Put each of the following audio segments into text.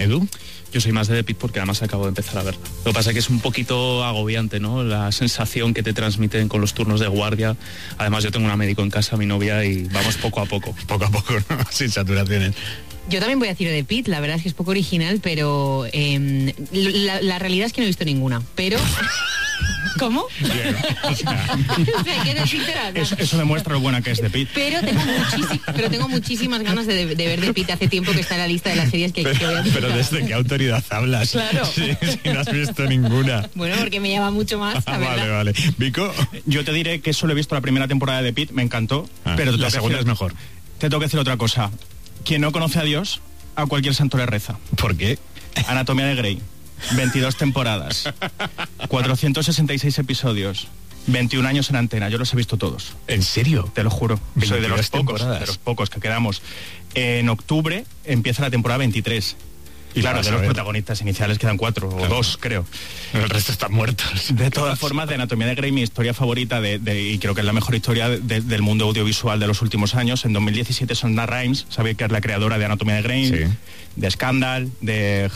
¿Edu? Yo soy más de The Pitt porque además acabo de empezar a verla. Lo que pasa es que es un poquito agobiante, ¿no? La sensación que te transmiten con los turnos de guardia. Además yo tengo una médico en casa, mi novia, y vamos poco a poco. Poco a poco, ¿no? Sin saturaciones. Yo también voy a decir The Pitt, la verdad es que es poco original, pero la realidad es que no he visto ninguna, pero... ¿Cómo? Bien, o sea, eso demuestra lo buena que es The Pitt. Pero tengo muchísimas ganas de ver The Pitt. Hace tiempo que está en la lista de las series que voy a disfrutar. Pero ¿desde qué autoridad hablas? Claro. Si no has visto ninguna. Bueno, porque me llama mucho más, la verdad. Vale. Vico. Yo te diré que solo he visto la primera temporada de The Pitt, me encantó. Pero la segunda es mejor. Te tengo que decir otra cosa. Quien no conoce a Dios, a cualquier santo le reza. ¿Por qué? Anatomía de Grey. 22 temporadas, 466 episodios, 21 años en antena. Yo los he visto todos. ¿En serio? Te lo juro. Soy de los temporadas. pocos que quedamos. En octubre empieza la temporada 23. Y claro, de los ver. protagonistas iniciales quedan 4 o 2, creo. El resto están muertos. De todas formas, de Anatomía de Grey, mi historia favorita, y creo que es la mejor historia del mundo audiovisual de los últimos años. En 2017 Shonda Rhimes, sabéis que es la creadora de Anatomía de Grey, sí, de Scandal, de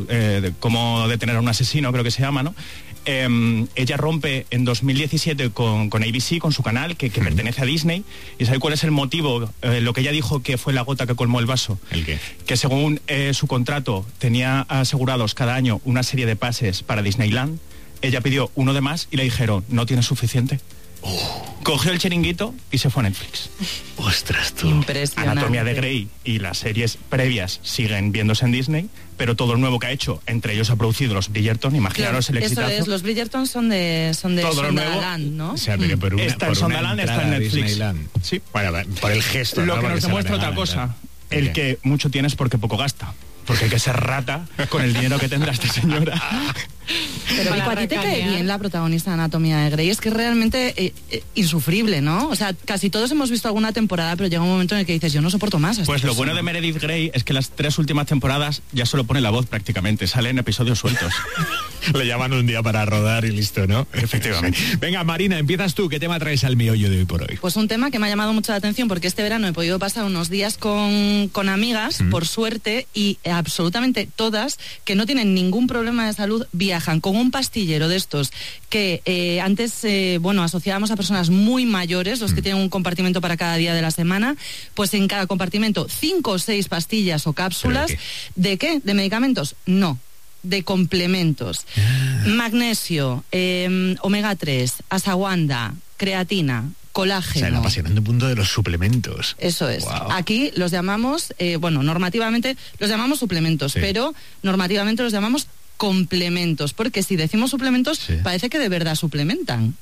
cómo detener a un asesino, creo que se llama, ¿no? Ella rompe en 2017 con ABC, con su canal, que pertenece a Disney. ¿Y sabe cuál es el motivo? Lo que ella dijo que fue la gota que colmó el vaso. ¿El qué? Que según su contrato tenía asegurados cada año una serie de pases para Disneyland. Ella pidió uno de más y le dijeron, no tienes suficiente. Cogió el chiringuito y se fue a Netflix. Ostras, tú. Impresionante. Anatomía de Grey y las series previas siguen viéndose en Disney, pero todo lo nuevo que ha hecho, entre ellos ha producido los Bridgerton, imaginaros el exitazo. Eso es, los Bridgerton son de Sondaland, ¿no? O sea, pero está en Sondaland, está en Netflix. Disneyland. Sí. Bueno, por el gesto. Lo ¿no? que Porque nos se demuestra la otra regalan, cosa, ¿no? el que mucho tienes porque poco gasta. Porque hay que ser rata con el dinero que tendrá esta señora. Pero Vico, ¿a ti te cae bien la protagonista de Anatomía de Grey? Es que es realmente insufrible, ¿no? O sea, casi todos hemos visto alguna temporada, pero llega un momento en el que dices, yo no soporto más a esta Pues lo persona. bueno de Meredith Grey es que las 3 últimas temporadas ya solo pone la voz prácticamente, salen episodios sueltos. Le llaman un día para rodar y listo, ¿no? Efectivamente. Venga, Marina, empiezas tú. ¿Qué tema traes al meollo de hoy por hoy? Pues un tema que me ha llamado mucho la atención porque este verano he podido pasar unos días con amigas, por suerte, y absolutamente todas, que no tienen ningún problema de salud, viajan con un pastillero de estos que antes, asociábamos a personas muy mayores, los que tienen un compartimento para cada día de la semana, pues en cada compartimento 5 o 6 pastillas o cápsulas. ¿De qué? ¿De medicamentos? No. De complementos. Magnesio, omega 3, ashwagandha, creatina, colágeno. O sea, el apasionante punto de los suplementos. Eso es. Wow. Aquí los llamamos, normativamente los llamamos suplementos, sí, pero normativamente los llamamos complementos, porque si decimos suplementos, sí, parece que de verdad suplementan.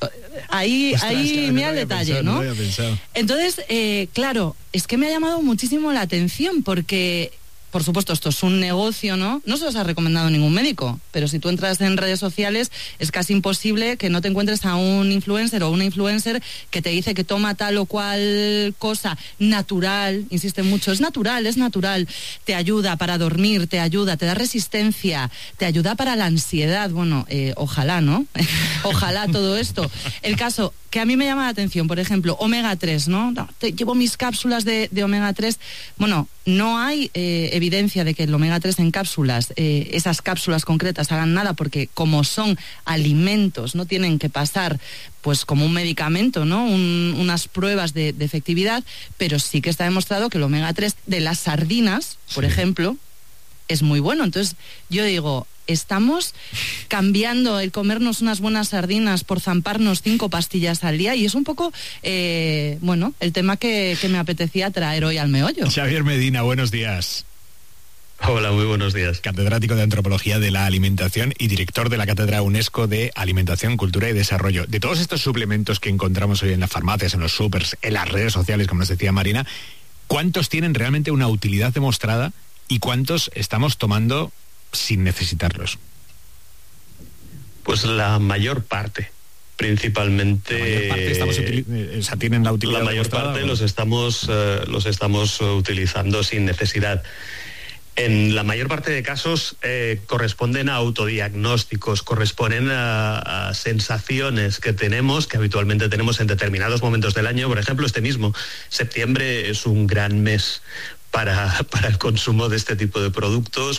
Ahí mira el detalle, ¿no? Entonces, claro, es que me ha llamado muchísimo la atención porque... Por supuesto, esto es un negocio, ¿no? No se los ha recomendado ningún médico, pero si tú entras en redes sociales es casi imposible que no te encuentres a un influencer o una influencer que te dice que toma tal o cual cosa natural, insiste mucho, es natural, te ayuda para dormir, te ayuda, te da resistencia, te ayuda para la ansiedad, ojalá, ¿no? Ojalá todo esto. El caso que a mí me llama la atención, por ejemplo, omega 3, ¿no? Llevo mis cápsulas de omega 3, no hay evidencia de que el omega 3 en cápsulas, esas cápsulas concretas hagan nada, porque como son alimentos, no tienen que pasar pues como un medicamento, ¿no? Unas pruebas de efectividad, pero sí que está demostrado que el omega 3 de las sardinas, por ejemplo, es muy bueno. Entonces yo digo, estamos cambiando el comernos unas buenas sardinas por zamparnos 5 pastillas al día, y es un poco, el tema que me apetecía traer hoy al meollo. Xavier Medina, buenos días. Hola, muy buenos días. Catedrático de Antropología de la Alimentación y director de la Cátedra UNESCO de Alimentación, Cultura y Desarrollo. De todos estos suplementos que encontramos hoy en las farmacias, en los supers, en las redes sociales, como nos decía Marina, ¿cuántos tienen realmente una utilidad demostrada y cuántos estamos tomando sin necesitarlos? Pues la mayor parte, principalmente. La mayor parte tienen la utilidad. La mayor parte los estamos utilizando sin necesidad. En la mayor parte de casos corresponden a autodiagnósticos, corresponden a sensaciones que tenemos, que habitualmente tenemos en determinados momentos del año. Por ejemplo, este mismo septiembre es un gran mes para el consumo de este tipo de productos,